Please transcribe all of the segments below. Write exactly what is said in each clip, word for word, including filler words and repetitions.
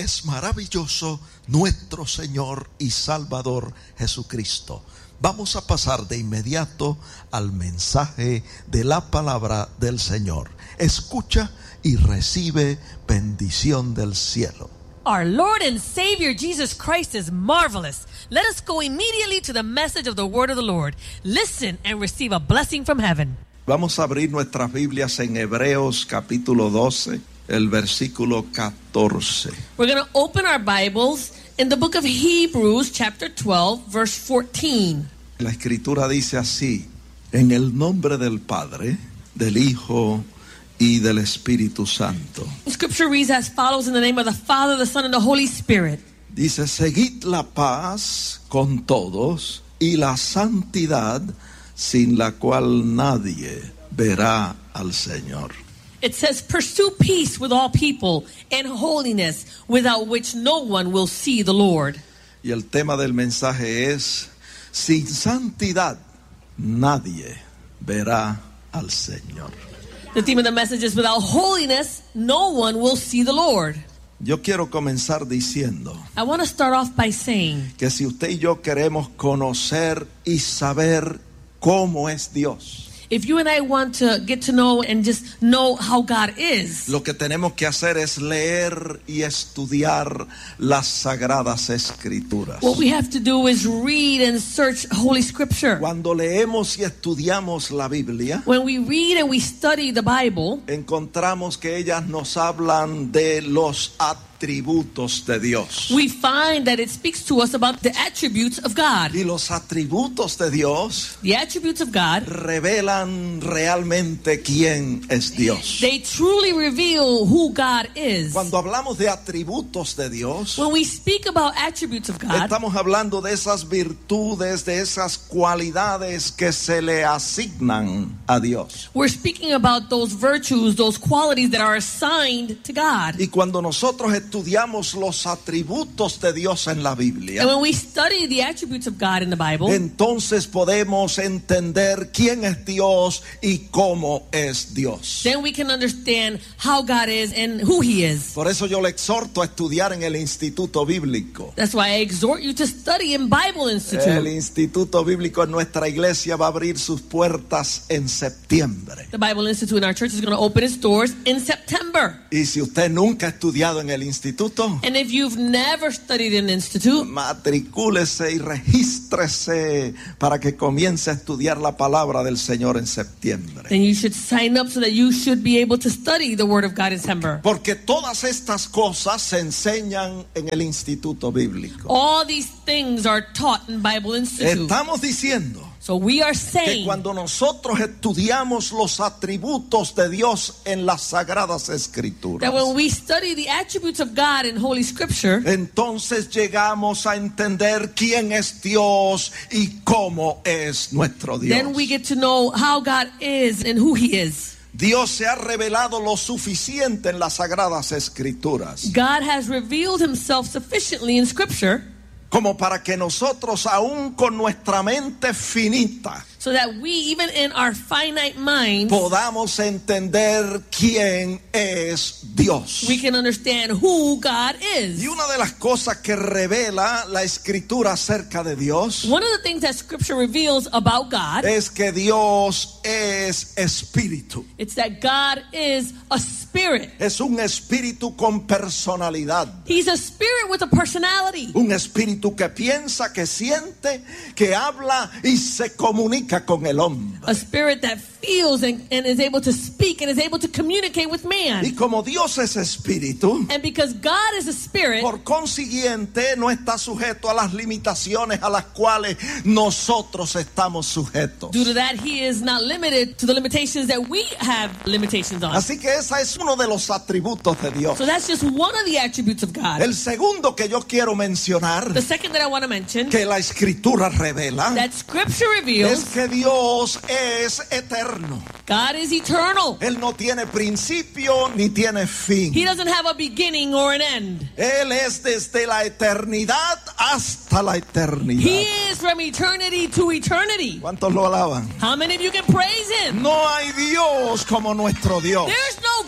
es maravilloso nuestro Señor y Salvador Jesucristo. Vamos a pasar de inmediato al mensaje de la palabra del Señor. Escucha y recibe bendición del cielo. Our Lord and Savior Jesus Christ is marvelous. Let us go immediately to the message of the word of the Lord. Listen and receive a blessing from heaven. Vamos a abrir nuestras Biblias en Hebreos capítulo doce, el versículo catorce. We're going to open our Bibles in the book of Hebrews chapter twelve, verse fourteen. La escritura dice así: en el nombre del Padre, del Hijo y del Espíritu Santo. Scripture reads as follows: in the name of the Father, the Son, and the Holy Spirit. Dice: seguid la paz con todos y la santidad, sin la cual nadie verá al Señor. It says, pursue peace with all people and holiness, without which no one will see the Lord. Y el tema del mensaje es: sin santidad nadie verá al Señor. The theme of the message is, without holiness, no one will see the Lord. Yo quiero comenzar diciendo I want to start off by saying que si usted y yo queremos conocer y saber cómo es Dios, if you and I want to get to know and just know how God is, lo que tenemos que hacer es leer y estudiar las sagradas escrituras. what we have to do is read and search Holy Scripture. Cuando leemos y estudiamos la Biblia, When we read and we study the Bible, encontramos que ellas nos hablan de los atributos de Dios. we find that it speaks to us about the attributes of God. Y los atributos de Dios The attributes of God, revelan realmente quién es Dios. they truly reveal who God is. Cuando hablamos de atributos de Dios, When we speak about attributes of God, estamos hablando de esas virtudes, de esas cualidades que se le asignan a Dios. we're speaking about those virtues, those qualities that are assigned to God. Y cuando nosotros estudiamos los atributos de Dios en la Biblia, And when we study the attributes of God in the Bible, entonces podemos entender quién es Dios y cómo es Dios. then we can understand how God is and who He is. Por eso yo le exhorto a estudiar en el Instituto Bíblico. That's why I exhort you to study in Bible El Institute. Instituto Bíblico en nuestra iglesia va a abrir sus puertas en septiembre. The Bible Institute in our church is going to open its doors in September. Y si usted nunca ha estudiado en el instituto, And if you've never studied in institute, matricúlese y regístrese para que comience a estudiar la palabra del Señor en septiembre. then you should sign up so that you should be able to study the Word of God in September. Porque todas estas cosas se enseñan en el Instituto Bíblico. All these things are taught in Bible Institute. Estamos diciendo So we are que saying cuando nosotros estudiamos los atributos de Dios en las sagradas escrituras, that when we study the attributes of God in Holy Scripture, entonces llegamos a entender quién es Dios y cómo es nuestro Dios. then we get to know how God is and who He is. Dios se ha revelado lo suficiente en las sagradas escrituras God has revealed Himself sufficiently in Scripture como para que nosotros, aún con nuestra mente finita, so that we, even in our finite minds, podamos entender quién es Dios. we can understand who God is. Y una de las cosas que revela la escritura acerca de Dios One of the things that Scripture reveals about God, es que Dios es espíritu. it's that God is a spirit. Es un espíritu con personalidad. He's a spirit with a personality. Un espíritu que piensa, que siente, que habla y se comunica con el hombre. A spirit that feels and, and is able to speak and is able to communicate with man. Y como Dios es espíritu, And because God is a spirit, por consiguiente no está sujeto a las limitaciones a las cuales nosotros estamos sujetos. due to that, He is not limited to the limitations that we have limitations on. Así que ese es uno de los atributos de Dios. So that's just one of the attributes of God. El segundo que yo quiero mencionar, The second that I want to mention, que la escritura revela, that Scripture es reveals que Dios es eterno. God is eternal. Él no tiene principio ni tiene fin. He doesn't have a beginning or an end. Él es desde la eternidad hasta la eternidad. He is from eternity to eternity. ¿Cuántos lo alaban? How many of you can praise Him? No hay Dios como nuestro Dios. There's no God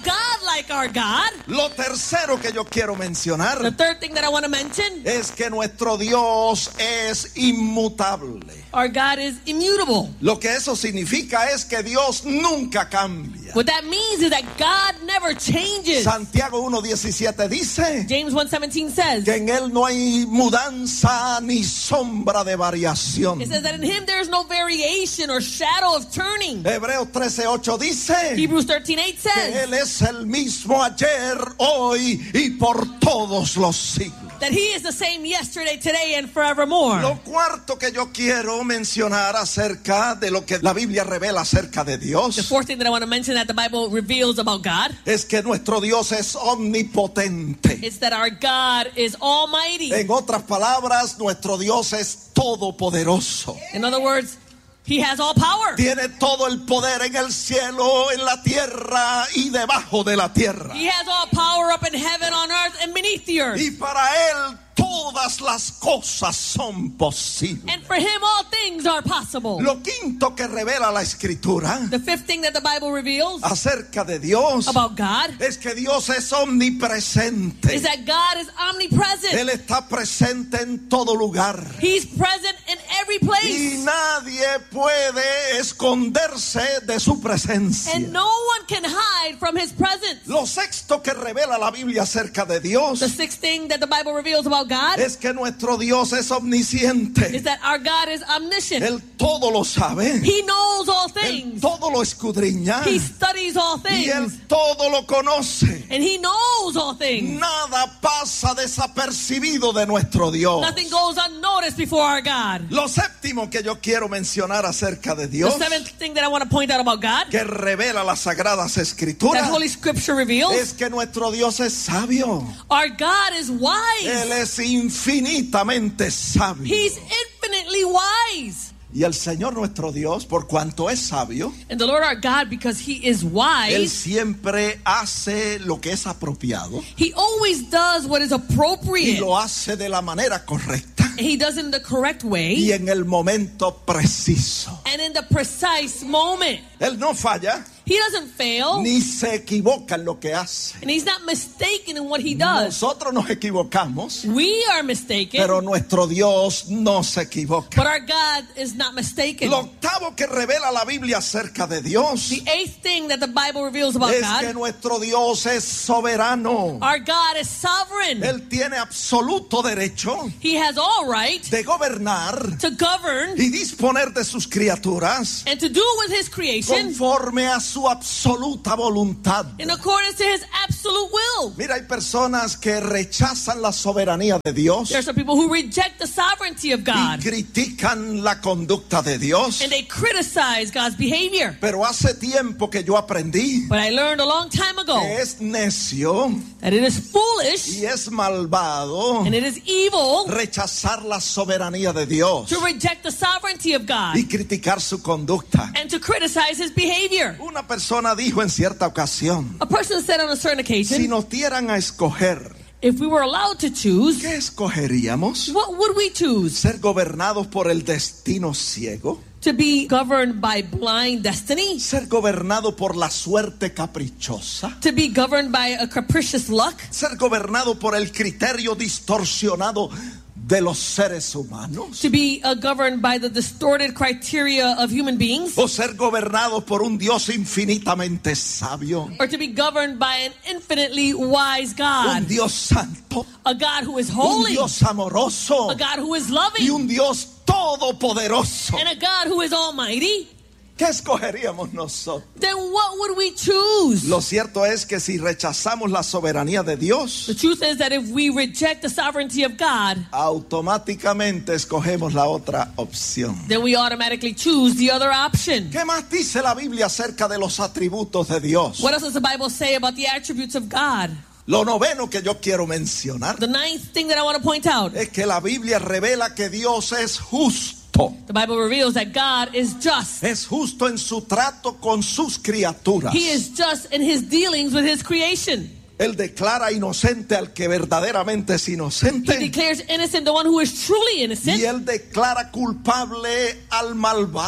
like our God. Lo tercero que yo quiero The mencionar third thing that I want to mention, es que nuestro Dios es inmutable. our God is immutable. Lo que eso significa es que Dios nunca cambia. What that means is that God never changes. Santiago uno diecisiete dice James one seventeen says, que en Él no hay mudanza ni sombra de variación. it says that in him there is no variation or shadow of turning. Hebreos trece ocho dice Hebrews thirteen eight que says Él es el mismo ayer, hoy y por todos los siglos. that he is the same yesterday, today, and forevermore. Lo cuarto que yo quiero mencionar acerca de lo que la Biblia revela acerca de The Dios fourth thing that I want to mention that the Bible reveals about God es que nuestro Dios es omnipotente. is that our God is almighty. En otras palabras, nuestro Dios es todopoderoso. In other words, he has all power. Tiene todo el poder en el cielo, en la tierra y debajo de la tierra. He has all power up in heaven, on earth, and beneath the earth. Y para Él todas las cosas son posibles. And for him, all things are possible. Lo quinto que revela la Escritura The fifth thing that the Bible reveals acerca de Dios about God es que Dios es omnipresente. is that God is omnipresent. Él está presente en todo lugar. He's present in every Y place. nadie puede esconderse de su presencia. And no one can hide from his presence. Lo sexto que revela la Biblia acerca de Dios The sixth thing that the Bible reveals about God es que nuestro Dios es omnisciente. is that our God is omniscient. Él todo lo sabe. He knows all Él things. todo lo escudriña. He studies all Y Él things. todo lo conoce. And he knows all things. Nada pasa desapercibido de nuestro Dios. Nothing goes unnoticed before our God. Lo séptimo que yo quiero mencionar acerca de The Dios, seventh thing that I want to point out about God que revela las sagradas that escrituras, Holy Scripture reveals, es que nuestro Dios es sabio. our God is Él wise. es infinitamente sabio. He's infinitely wise. Y el Señor nuestro Dios, por cuanto es sabio, And the Lord our God, because he is Él wise, siempre hace lo que es apropiado he always does what is y appropriate. lo hace de la manera correcta And he does it in the correct y way en el momento preciso. and in the precise moment. Él no falla He doesn't fail, ni se equivoca en lo que hace. and he's not mistaken in what he does. Nosotros nos equivocamos, We are mistaken, pero nuestro Dios no se equivoca. but our God is not mistaken. Lo octavo que revela la Biblia acerca de Dios The eighth thing that the Bible reveals about es que God, nuestro Dios es soberano. our God is sovereign. Él tiene absoluto derecho He has all right de gobernar to govern y disponer de sus criaturas and to do with his creation conforme a su absoluta voluntad. in accordance to his absolute will. Mira, hay personas que rechazan la soberanía de Dios There are some people who reject the sovereignty of y God critican la conducta de Dios. and they criticize God's behavior. Pero hace tiempo que yo aprendí But I learned a long time ago que es necio that it is foolish y es malvado and it is evil rechazar la soberanía de Dios to reject the sovereignty of God y criticar su conducta. and to criticize his behavior. Una persona dijo en cierta ocasión, A person said on a certain si occasion, nos dieran a escoger, if we were allowed to choose, ¿qué escogeríamos? what would we choose? ¿Ser gobernados por el destino ciego? To be governed by blind destiny? ¿Ser gobernado por la suerte caprichosa? To be governed by a capricious luck? ¿Ser gobernado por el criterio distorsionado de los seres humanos? To be uh, governed by the distorted criteria of human beings? ¿O ser gobernado por un Dios infinitamente sabio? Or to be governed by an infinitely wise Un God? Dios santo, A God who is un holy, Dios amoroso a God who is y loving, un Dios todopoderoso. and a God who is almighty. ¿Qué escogeríamos nosotros? Then what would we choose? Lo cierto es que si rechazamos la soberanía de Dios, The truth is that if we reject the sovereignty of God, automáticamente escogemos la otra opción. then we automatically choose the other option. ¿Qué más dice la Biblia acerca de los atributos de Dios? What else does the Bible say about the attributes of God? Lo noveno que yo quiero mencionar The ninth thing that I want to point out, es que la Biblia revela que Dios es justo. the Bible reveals that God is just. Es justo en su trato con sus criaturas. He is just in his dealings with his creation. Él declara inocente al que verdaderamente es He inocente. declares innocent the one who is truly Y innocent. él declara culpable al malvado.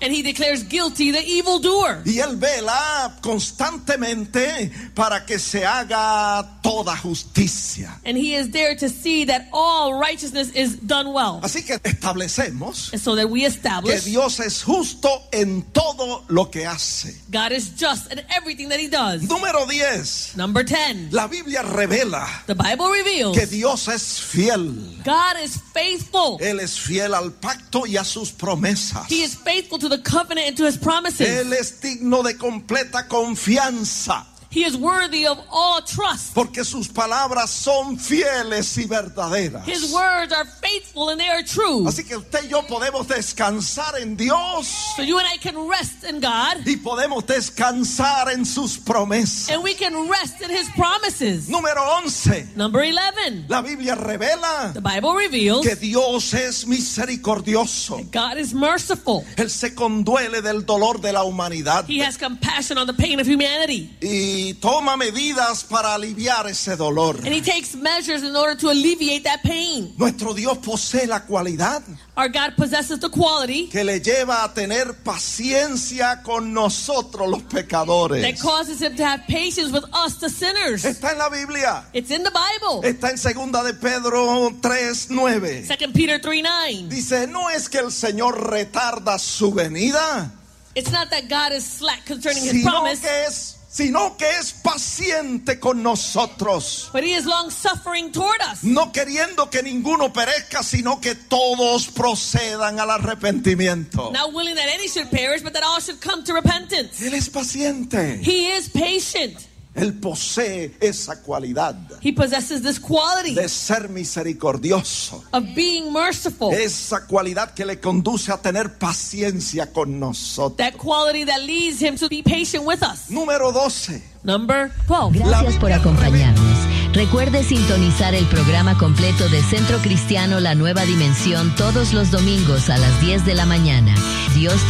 And he declares guilty the evildoer. Y él vela constantemente para que se haga toda justicia. And he is there to see that all righteousness is done well. Así que establecemos And so that we que establish Dios es justo en todo lo que hace. God is just in everything that he does. Número diez. Number ten. La Biblia revela The Bible reveals que Dios es fiel. God is faithful. Él es fiel al pacto y a sus promesas. He is faithful to the covenant and to his promises. Él es digno de completa confianza, He is worthy of all trust. porque sus palabras son fieles y verdaderas. His words are faithful and they are true. Así que usted y yo podemos descansar en Dios So you and I can rest in God y podemos descansar en sus promesas. and we can rest in his promises. Número once. Number eleven. La Biblia revela The Bible reveals que Dios es misericordioso. God is merciful. Él se conduele del dolor de la humanidad He has compassion on the pain of humanity. y toma medidas para aliviar ese dolor. And he takes measures in order to alleviate that pain. Nuestro Dios posee la cualidad Our God possesses the quality que le lleva a tener paciencia con nosotros los pecadores. that causes him to have patience with us, the sinners. Está en la Biblia. It's in the Bible. Está en segunda de Pedro tres nueve. Second Peter three nine. Dice, no es que el Señor retarda su venida, It's not that God is slack concerning his sino promise, que es sino que es paciente con nosotros, but he is long suffering toward us. no queriendo que ninguno perezca, sino que todos procedan al arrepentimiento. Not willing that any should perish, but that all should come to repentance. Él es paciente. He is patient. Él posee esa cualidad He possesses this quality de ser misericordioso, of being merciful. esa cualidad que le conduce a tener paciencia con nosotros. That quality that leads him to be patient with us. Número doce. Number twelve. Gracias por acompañarnos. Recuerde sintonizar el programa completo de Centro Cristiano La Nueva Dimensión todos los domingos a las diez de la mañana. Dios te